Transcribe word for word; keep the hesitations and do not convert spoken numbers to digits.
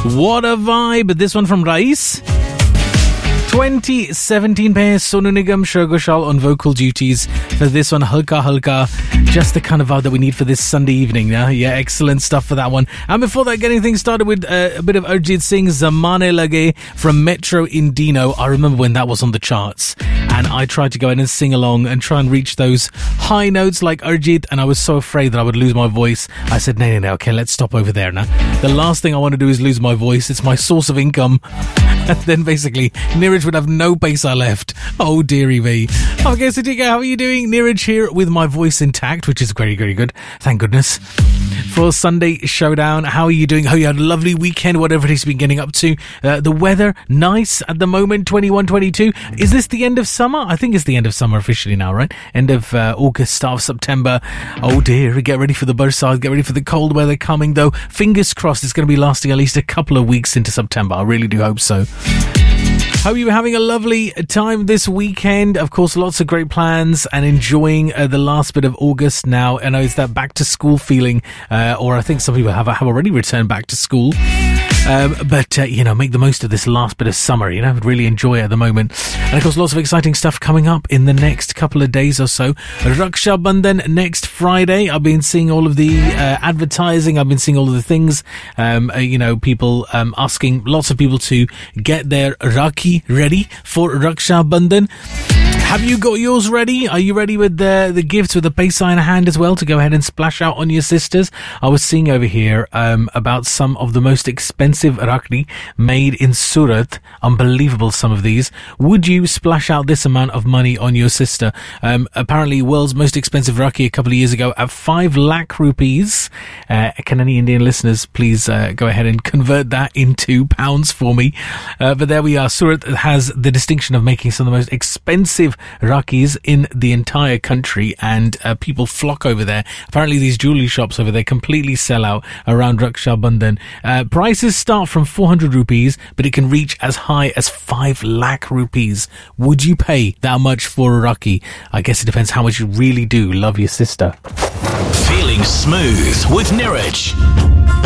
What a vibe. This one from Rais. twenty seventeen pairs Sonu Nigam, Shreya Ghoshal on vocal duties for this one. Halka Halka, just the kind of vibe that we need for this Sunday evening. Yeah, yeah, excellent stuff for that one. And before that, getting things started with uh, a bit of Arjit Singh, Zamane Lage from Metro in Dino. I remember when that was on the charts, and I tried to go in and sing along and try and reach those high notes like Arjit, and I was so afraid that I would lose my voice. I said, no, no, no, okay, let's stop over there now. The last thing I want to do is lose my voice. It's my source of income. And then basically, Neeraj would have no paisa left. Oh, dearie me. Okay, so Tika, how are you doing? Neeraj here with my voice intact, which is very, very good. Thank goodness. For Sunday Showdown, how are you doing? Hope you had a lovely weekend, whatever it is you've been getting up to. Uh, the weather, nice at the moment, twenty-one, twenty-two. Is this the end of summer? I think it's the end of summer officially now, right? End of uh, August, start of September. Oh dear, get ready for the barsat, get ready for the cold weather coming, though. Fingers crossed it's going to be lasting at least a couple of weeks into September. I really do hope so. Hope you were having a lovely time this weekend. Of course, lots of great plans and enjoying uh, the last bit of August now. I know it's that back to school feeling, uh, or I think some people have, have already returned back to school. Um, but, uh, you know, make the most of this last bit of summer, you know, really enjoy it at the moment. And, of course, lots of exciting stuff coming up in the next couple of days or so. Raksha Bandhan next Friday. I've been seeing all of the uh, advertising. I've been seeing all of the things, um, uh, you know, people um, asking lots of people to get their Rakhi ready for Raksha Bandhan. Have you got yours ready? Are you ready with the, the gifts with the paisa in hand as well to go ahead and splash out on your sisters? I was seeing over here um, about some of the most expensive Rakhi made in Surat. Unbelievable, some of these. Would you splash out this amount of money on your sister? Um, apparently, world's most expensive Rakhi a couple of years ago at five lakh rupees. Uh, can any Indian listeners please uh, go ahead and convert that into pounds for me? Uh, but there we are. Surat has the distinction of making some of the most expensive Rakhis in the entire country, and uh, people flock over there. Apparently these jewelry shops over there completely sell out around Raksha Bandhan. Uh, prices start from four hundred rupees, but it can reach as high as five lakh rupees. Would you pay that much for a Rakhi? I guess it depends how much you really do love your sister. Feeling smooth with Neeraj.